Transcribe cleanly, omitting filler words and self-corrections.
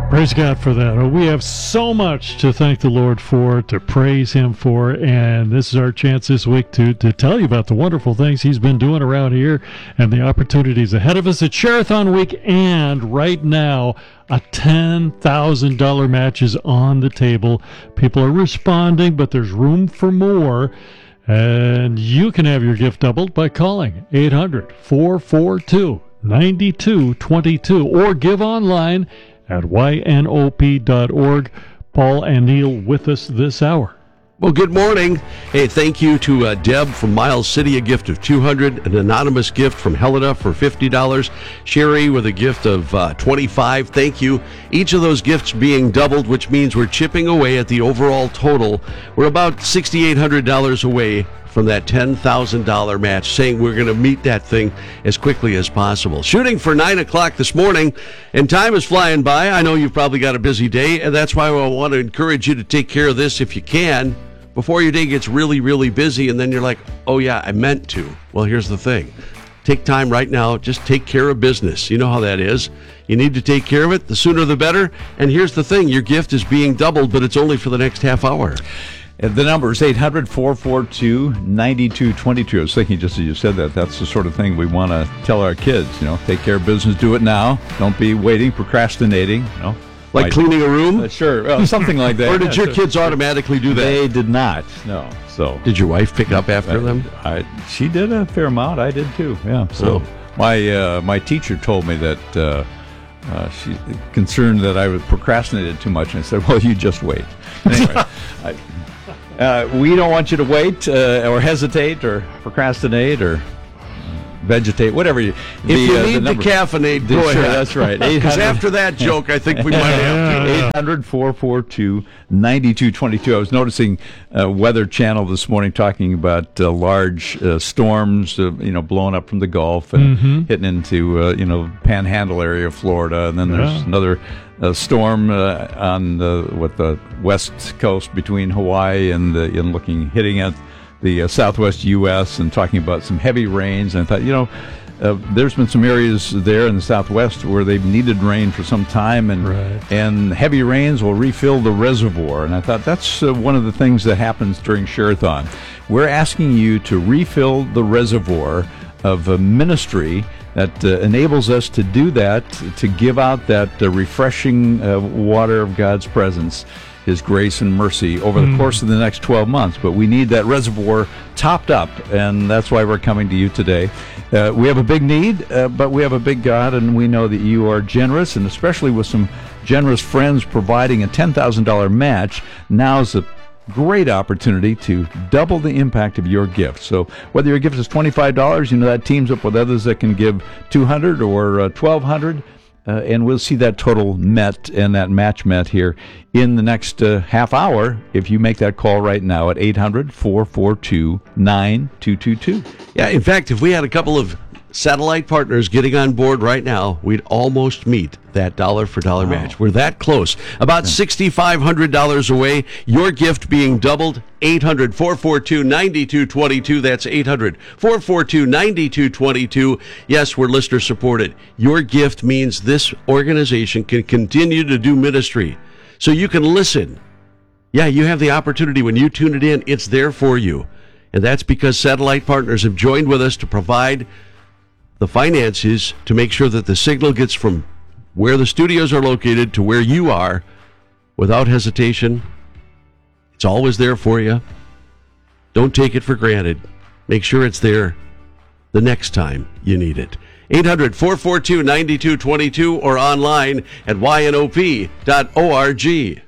Praise God for that. Oh, we have so much to thank the Lord for, to praise Him for, and this is our chance this week to tell you about the wonderful things He's been doing around here and the opportunities ahead of us at Share-a-thon Week. And right now, a $10,000 match is on the table. People are responding, but there's room for more. And you can have your gift doubled by calling 800-442-9222 or give online at ynop.org. Paul and Neil with us this hour. Well, good morning. Hey, thank you to Deb from Miles City, a gift of $200, an anonymous gift from Helena for $50, Sherry with a gift of $25. Thank you. Each of those gifts being doubled, which means we're chipping away at the overall total. We're about $6,800 away from that $10,000 match, saying we're going to meet that thing as quickly as possible. Shooting for 9 o'clock this morning, and time is flying by. I know you've probably got a busy day, and that's why I want to encourage you to take care of this if you can before your day gets really, really busy, and then you're like, oh yeah, I meant to. Well, here's the thing. Take time right now. Just take care of business. You know how that is. You need to take care of it. The sooner the better. And here's the thing. Your gift is being doubled, but it's only for the next half hour. The number is 800-442-9222. I was thinking, just as you said that, that's the sort of thing we want to tell our kids. Take care of business, do it now. Don't be waiting, procrastinating. Like cleaning a room? Sure, well, something like that. Or did your kids automatically do that? They did not, no. So did your wife pick up after them? She did a fair amount. I did too, yeah. So my teacher told me that she's concerned that I was procrastinated too much, and I said, well, you just wait. Anyway, we don't want you to wait or hesitate or procrastinate or vegetate, whatever you... If you need the caffeinate, go ahead. That's right. Because after that joke, I think we might have to. 800-442-9222. I was noticing Weather Channel this morning talking about large storms, blowing up from the Gulf and hitting into, Panhandle area of Florida. And then there's another storm on the west coast between Hawaii and hitting at the southwest U.S. and talking about some heavy rains. And I thought, there's been some areas there in the southwest where they've needed rain for some time, and heavy rains will refill the reservoir. And I thought that's one of the things that happens during Share-a-thon. We're asking you to refill the reservoir of a ministry that enables us to do that, to give out that refreshing water of God's presence, His grace and mercy over the course of the next 12 months. But we need that reservoir topped up, and that's why we're coming to you today. We have a big need, but we have a big God, and we know that you are generous, and especially with some generous friends providing a $10,000 match, now's a great opportunity to double the impact of your gift. So whether your gift is $25, that teams up with others that can give $200 or $1,200. And we'll see that total met and that match met here in the next half hour if you make that call right now at 800-442-9222. Yeah, in fact, if we had a couple of satellite partners getting on board right now, we'd almost meet that dollar-for-dollar match. We're that close. About $6,500 away. Your gift being doubled. 800-442-9222. That's 800-442-9222. Yes, we're listener supported. Your gift means this organization can continue to do ministry. So you can listen. Yeah, you have the opportunity when you tune it in. It's there for you. And that's because satellite partners have joined with us to provide the finances to make sure that the signal gets from where the studios are located to where you are without hesitation. It's always there for you. Don't take it for granted. Make sure it's there the next time you need it. 800-442-9222 or online at ynop.org.